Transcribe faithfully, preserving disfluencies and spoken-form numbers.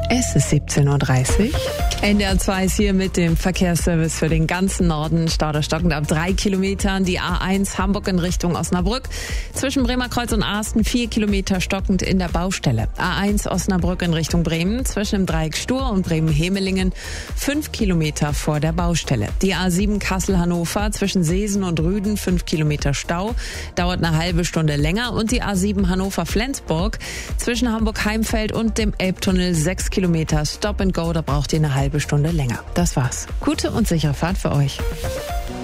Es ist siebzehn Uhr dreißig. N D R zwei ist hier mit dem Verkehrsservice für den ganzen Norden. Stau oder stockend ab drei Kilometern. Die A eins Hamburg in Richtung Osnabrück. Zwischen Bremerkreuz und Asten vier Kilometer stockend in der Baustelle. A eins Osnabrück in Richtung Bremen. Zwischen dem Dreieck Stur und Bremen-Hemelingen fünf Kilometer vor der Baustelle. Die A sieben Kassel-Hannover zwischen Seesen und Rüden fünf Kilometer Stau. Dauert eine halbe Stunde länger. Und die A sieben Hannover-Flensburg zwischen Hamburg-Heimfeld und dem Elbtunnel sechs Kilometer Stop and Go. Da braucht ihr eine halbe Stunde länger. Das war's. Gute und sichere Fahrt für euch.